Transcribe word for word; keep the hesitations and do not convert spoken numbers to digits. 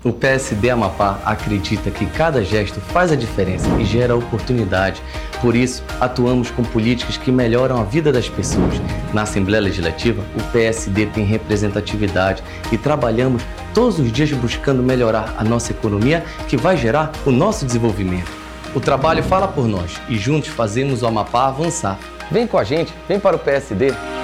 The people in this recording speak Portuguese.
O P S D Amapá acredita que cada gesto faz a diferença e gera oportunidade. Por isso, atuamos com políticas que melhoram a vida das pessoas. Na Assembleia Legislativa, o P S D tem representatividade e trabalhamos todos os dias buscando melhorar a nossa economia, que vai gerar o nosso desenvolvimento. O trabalho fala por nós e juntos fazemos o Amapá avançar. Vem com a gente, vem para o P S D.